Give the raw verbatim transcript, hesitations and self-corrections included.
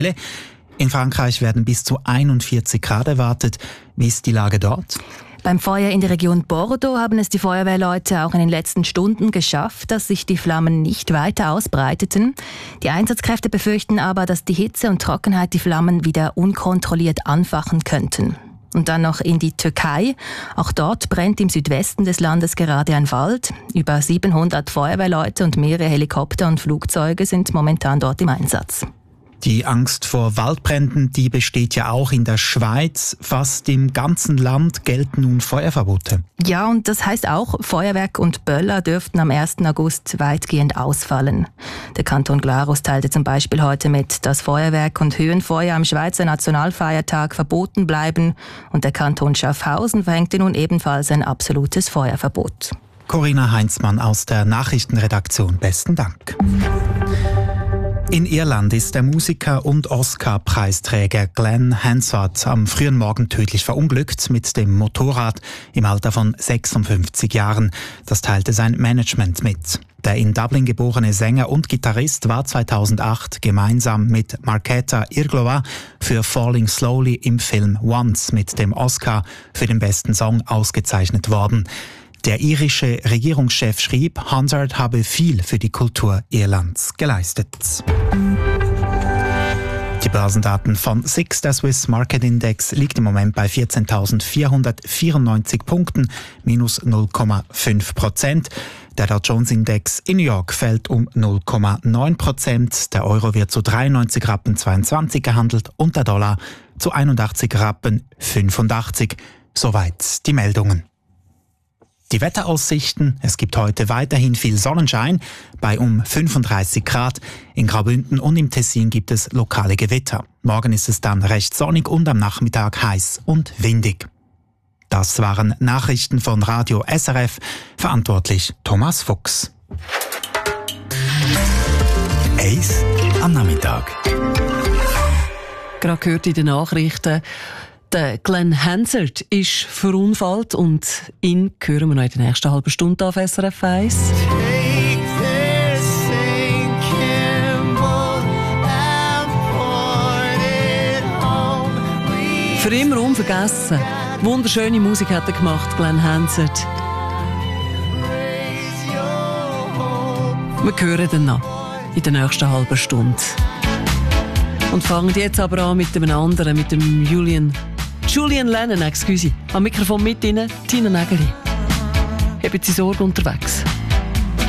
In Frankreich werden bis zu einundvierzig Grad erwartet. Wie ist die Lage dort? Beim Feuer in der Region Bordeaux haben es die Feuerwehrleute auch in den letzten Stunden geschafft, dass sich die Flammen nicht weiter ausbreiteten. Die Einsatzkräfte befürchten aber, dass die Hitze und Trockenheit die Flammen wieder unkontrolliert anfachen könnten. Und dann noch in die Türkei. Auch dort brennt im Südwesten des Landes gerade ein Wald. Über siebenhundert Feuerwehrleute und mehrere Helikopter und Flugzeuge sind momentan dort im Einsatz. Die Angst vor Waldbränden, die besteht ja auch in der Schweiz. Fast im ganzen Land gelten nun Feuerverbote. Ja, und das heißt auch, Feuerwerk und Böller dürften am ersten August weitgehend ausfallen. Der Kanton Glarus teilte zum Beispiel heute mit, dass Feuerwerk und Höhenfeuer am Schweizer Nationalfeiertag verboten bleiben. Und der Kanton Schaffhausen verhängte nun ebenfalls ein absolutes Feuerverbot. Corinna Heinzmann aus der Nachrichtenredaktion. Besten Dank. In Irland ist der Musiker und Oscar-Preisträger Glenn Hansard am frühen Morgen tödlich verunglückt mit dem Motorrad im Alter von sechsundfünfzig Jahren. Das teilte sein Management mit. Der in Dublin geborene Sänger und Gitarrist war zweitausendacht gemeinsam mit Markéta Irglová für Falling Slowly im Film Once mit dem Oscar für den besten Song ausgezeichnet worden. Der irische Regierungschef schrieb, Hansard habe viel für die Kultur Irlands geleistet. Die Börsendaten von S I X, der Swiss Market Index, liegt im Moment bei vierzehntausendvierhundertvierundneunzig Punkten, minus null Komma fünf Prozent. Der Dow Jones Index in New York fällt um null Komma neun Prozent. Der Euro wird zu dreiundneunzig Rappen zweiundzwanzig gehandelt und der Dollar zu einundachtzig Rappen fünfundachtzig. Soweit die Meldungen. Die Wetteraussichten: Es gibt heute weiterhin viel Sonnenschein bei um fünfunddreißig Grad. In Graubünden und im Tessin gibt es lokale Gewitter. Morgen ist es dann recht sonnig und am Nachmittag heiß und windig. Das waren Nachrichten von Radio S R F. Verantwortlich Thomas Fuchs. Eis am Nachmittag. Gerade gehört in den Nachrichten, der Glenn Hansard ist verunfallt und ihn hören wir noch in der nächsten halben Stunde auf S R F eins. Für immer unvergessen. Wunderschöne Musik hat er gemacht, Glenn Hansard. Wir hören ihn noch in der nächsten halben Stunde. Und fangen jetzt aber an mit dem anderen, mit dem Julian Julian Lennon, excuse. Am Mikrofon mit Ihnen, Tina Nägeli. Haben Sie Sorge unterwegs?